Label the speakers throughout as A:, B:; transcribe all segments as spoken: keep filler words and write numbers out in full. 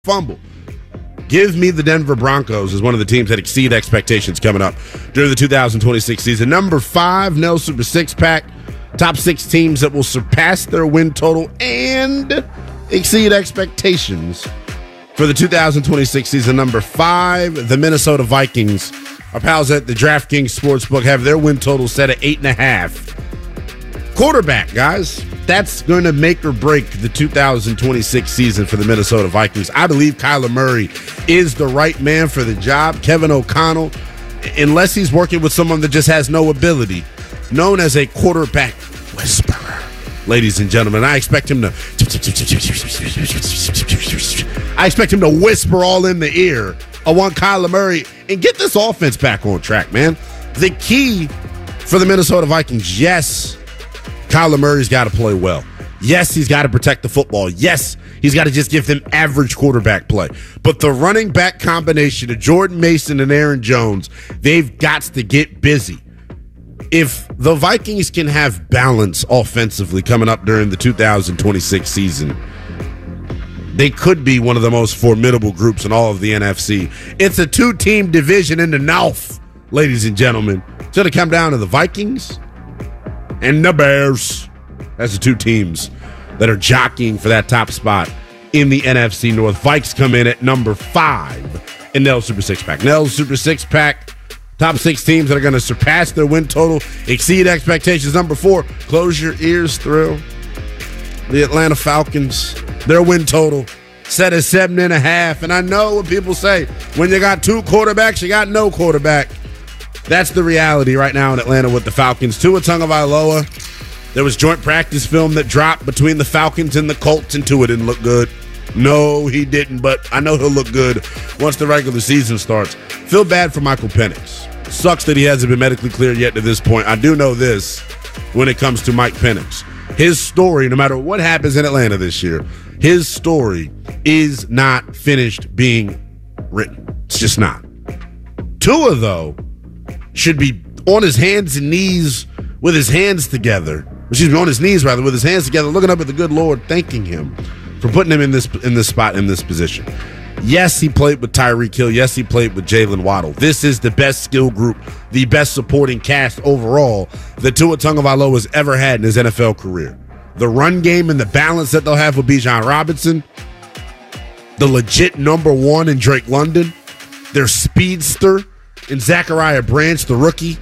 A: fumble. Give me the Denver Broncos as one of the teams that exceed expectations coming up during the two thousand twenty-six season. Number five, Nell Super Six Pack. Top six teams that will surpass their win total and exceed expectations for the two thousand twenty-six season. Number five, the Minnesota Vikings. Our pals at the DraftKings Sportsbook have their win total set at eight and a half. Quarterback, guys. That's going to make or break the two thousand twenty-six season for the Minnesota Vikings. I believe Kyler Murray is the right man for the job. Kevin O'Connell, unless he's working with someone that just has no ability, known as a quarterback whisperer. Ladies and gentlemen, I expect him to I expect him to whisper all in the ear. I want Kyler Murray and get this offense back on track, man. The key for the Minnesota Vikings, yes, Kyler Murray's got to play well. Yes, he's got to protect the football. Yes, he's got to just give them average quarterback play. But the running back combination of Jordan Mason and Aaron Jones, they've got to get busy. If the Vikings can have balance offensively coming up during the two thousand twenty-six season, they could be one of the most formidable groups in all of the N F C. It's a two-team division in the North, ladies and gentlemen. It's going to come down to the Vikings and the Bears. That's the two teams that are jockeying for that top spot in the N F C North. Vikes come in at number five in Nell's Super Six Pack. Nell's Super Six Pack, top six teams that are going to surpass their win total, exceed expectations. Number four, close your ears, Thrill. The Atlanta Falcons, their win total set at seven and a half. And I know what people say, when you got two quarterbacks, you got no quarterback. That's the reality right now in Atlanta with the Falcons. Tua Tagovailoa, there was joint practice film that dropped between the Falcons and the Colts, and Tua didn't look good. No, he didn't, but I know he'll look good once the regular season starts. Feel bad for Michael Penix. Sucks that he hasn't been medically cleared yet to this point. I do know this when it comes to Mike Penix. His story, no matter what happens in Atlanta this year, his story is not finished being written. It's just not. Tua, though, should be on his hands and knees with his hands together. Excuse me, on his knees, rather, with his hands together, looking up at the good Lord, thanking him for putting him in this in this spot, in this position. Yes, he played with Tyreek Hill. Yes, he played with Jalen Waddle. This is the best skill group, the best supporting cast overall that Tua Tagovailoa has ever had in his N F L career. The run game and the balance that they'll have with Bijan Robinson, the legit number one in Drake London, their speedster in Zachariah Branch, the rookie.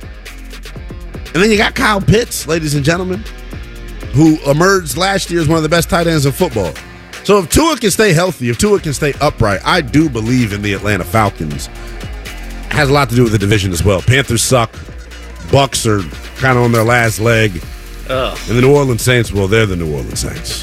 A: And then you got Kyle Pitts, ladies and gentlemen, who emerged last year as one of the best tight ends in football. So if Tua can stay healthy, if Tua can stay upright, I do believe in the Atlanta Falcons. It has a lot to do with the division as well. Panthers suck. Bucks are kind of on their last leg. Ugh. And the New Orleans Saints, well, they're the New Orleans Saints.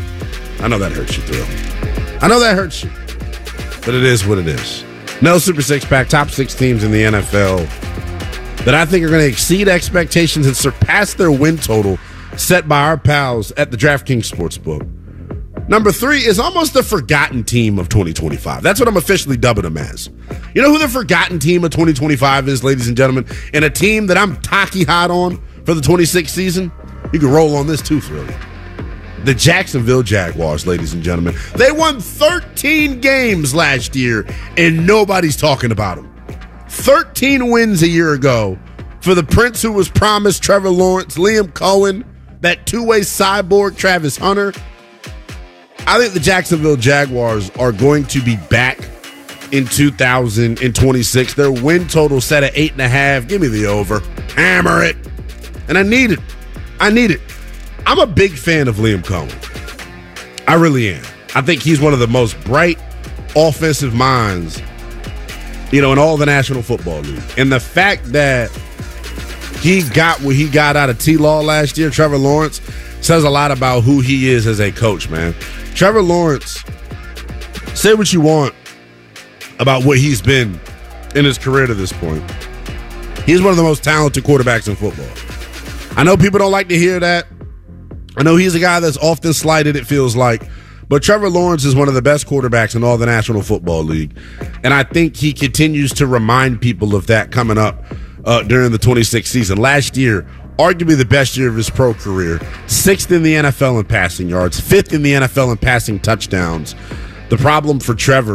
A: I know that hurts you, Thrill. I know that hurts you. But it is what it is. No Super Six Pack, top six teams in the N F L that I think are going to exceed expectations and surpass their win total set by our pals at the DraftKings Sportsbook. Number three is almost the forgotten team of twenty twenty-five. That's what I'm officially dubbing them as. You know who the forgotten team of twenty twenty-five is, ladies and gentlemen? And a team that I'm tacky hot on for the twenty-sixth season? You can roll on this too, Thrill. The Jacksonville Jaguars, ladies and gentlemen. They won thirteen games last year, and nobody's talking about them. thirteen wins a year ago for the prince who was promised, Trevor Lawrence, Liam Cohen, that two-way cyborg, Travis Hunter. I think the Jacksonville Jaguars are going to be back in two thousand twenty-six. Their win total set at eight and a half. Give me the over. Hammer it. And I need it. I need it. I'm a big fan of Liam Cohen. I really am. I think he's one of the most bright offensive minds, you know, in all the National Football League. And the fact that he got what he got out of T-Law last year, Trevor Lawrence, says a lot about who he is as a coach, man. Trevor Lawrence, say what you want about what he's been in his career to this point. He's one of the most talented quarterbacks in football. I know people don't like to hear that. I know he's a guy that's often slighted, it feels like. But Trevor Lawrence is one of the best quarterbacks in all the National Football League. And I think he continues to remind people of that coming up uh, during the twenty-sixth season. Last year, arguably the best year of his pro career. Sixth in the N F L in passing yards. Fifth in the N F L in passing touchdowns. The problem for Trevor